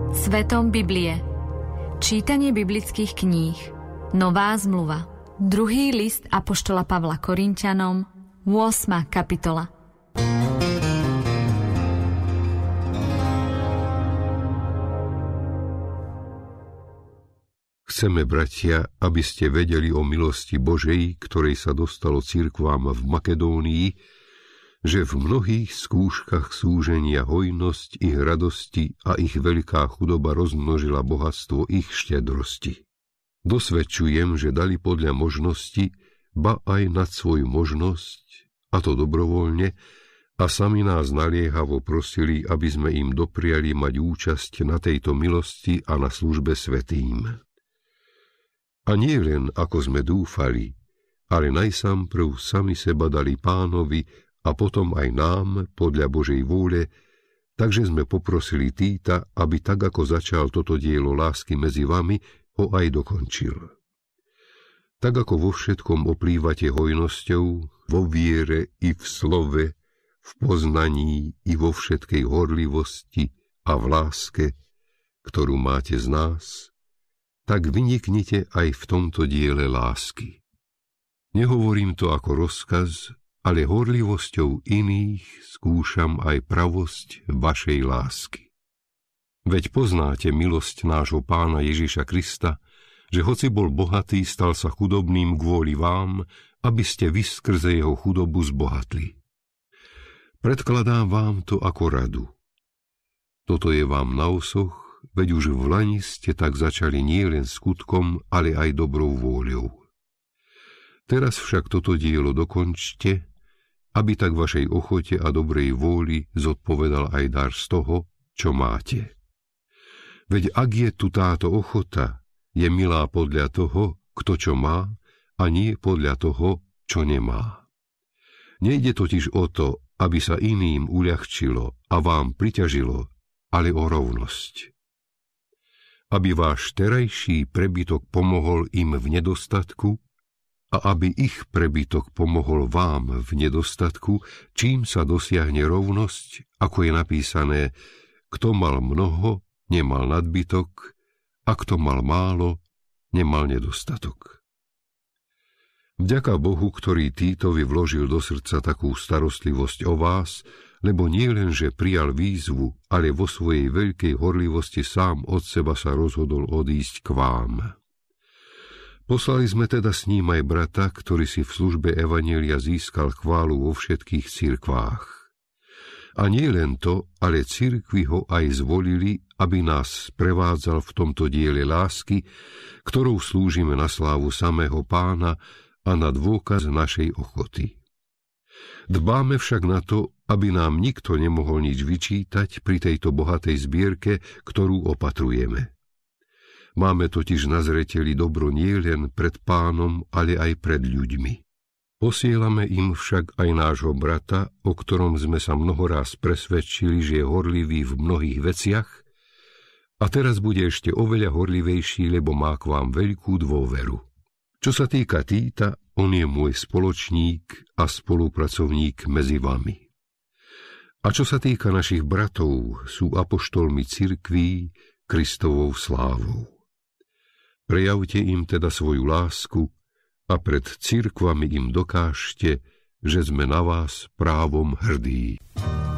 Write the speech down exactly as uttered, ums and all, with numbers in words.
Svetom Biblie. Čítanie biblických kníh. Nová zmluva. Druhý list apoštola Pavla Korinťanom, ôsma kapitola. Chceme, bratia, aby ste vedeli o milosti Božej, ktorej sa dostalo cirkvám v Makedónii, že v mnohých skúškach súženia hojnosť ich radosti a ich veľká chudoba rozmnožila bohatstvo ich štedrosti. Dosvedčujem, že dali podľa možnosti, ba aj nad svoju možnosť, a to dobrovoľne, a sami nás naliehavo prosili, aby sme im dopriali mať účasť na tejto milosti a na službe svätým. A nie len, ako sme dúfali, ale najsamprv sami seba dali Pánovi a potom aj nám podľa Božej vôle, takže sme poprosili Týta, aby tak, ako začal toto dielo lásky medzi vami, ho aj dokončil. Tak, ako vo všetkom oplývate hojnosťou, vo viere i v slove, v poznaní i vo všetkej horlivosti a v láske, ktorú máte z nás, tak vyniknite aj v tomto diele lásky. Nehovorím to ako rozkaz, ale horlivosťou iných skúšam aj pravosť vašej lásky. Veď poznáte milosť nášho Pána Ježiša Krista, že hoci bol bohatý, stal sa chudobným kvôli vám, aby ste vy skrze jeho chudobu zbohatli. Predkladám vám to ako radu. Toto je vám na osoch, veď už v lani ste tak začali nielen skutkom, ale aj dobrou vôľou. Teraz však toto dielo dokončte, aby tak vašej ochote a dobrej vôli zodpovedal aj dar z toho, čo máte. Veď ak je tu táto ochota, je milá podľa toho, kto čo má, a nie podľa toho, čo nemá. Nejde totiž o to, aby sa iným uľahčilo a vám priťažilo, ale o rovnosť. Aby váš terajší prebytok pomohol im v nedostatku, a aby ich prebytok pomohol vám v nedostatku, čím sa dosiahne rovnosť, ako je napísané, kto mal mnoho, nemal nadbytok, a kto mal málo, nemal nedostatok. Vďaka Bohu, ktorý Týtovi vložil do srdca takú starostlivosť o vás, lebo nie len, že prijal výzvu, ale vo svojej veľkej horlivosti sám od seba sa rozhodol odísť k vám. Poslali sme teda s ním aj brata, ktorý si v službe evanjelia získal chválu vo všetkých cirkvách. A nie len to, ale cirkvi ho aj zvolili, aby nás prevádzal v tomto diele lásky, ktorou slúžime na slávu samého Pána a na dôkaz našej ochoty. Dbáme však na to, aby nám nikto nemohol nič vyčítať pri tejto bohatej zbierke, ktorú opatrujeme. Máme totiž na zreteli dobro nie len pred Pánom, ale aj pred ľuďmi. Posielame im však aj nášho brata, o ktorom sme sa mnohoraz presvedčili, že je horlivý v mnohých veciach, a teraz bude ešte oveľa horlivejší, lebo má k vám veľkú dôveru. Čo sa týka Týta, on je môj spoločník a spolupracovník medzi vami. A čo sa týka našich bratov, sú apoštolmi cirkví Kristovou slávou. Prejavte im teda svoju lásku a pred cirkvami im dokážte, že sme na vás právom hrdí.